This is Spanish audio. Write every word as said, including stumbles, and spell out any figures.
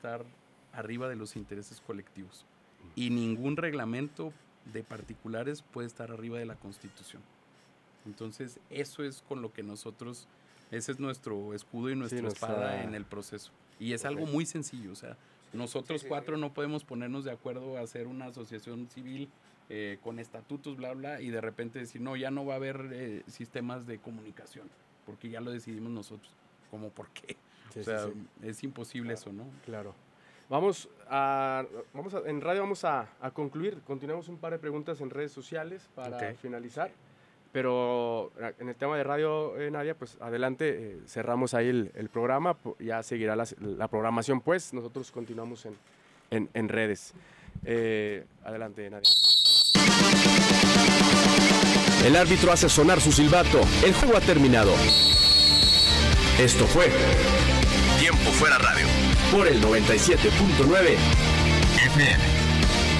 estar arriba de los intereses colectivos. Y ningún reglamento de particulares puede estar arriba de la Constitución. Entonces, eso es con lo que nosotros, ese es nuestro escudo y nuestra sí, espada nuestra... en el proceso. Y es okay. algo muy sencillo, o sea, nosotros sí, sí, cuatro sí. no podemos ponernos de acuerdo a hacer una asociación civil eh, con estatutos, bla, bla, y de repente decir, no, ya no va a haber eh, sistemas de comunicación, porque ya lo decidimos nosotros. ¿Cómo por qué? Sí, o sea, sí, sí. es imposible claro, eso, ¿no? Claro. Vamos a, vamos a, en radio vamos a, a concluir. Continuamos un par de preguntas en redes sociales para okay. finalizar. Pero en el tema de radio, eh, Nadia, pues adelante, eh, cerramos ahí el, el programa. Ya seguirá la, la programación, pues. Nosotros continuamos en, en, en redes. Eh, adelante, Nadia. El árbitro hace sonar su silbato. El juego ha terminado. Esto fue Tiempo Fuera Radio por el noventa y siete punto nueve F M.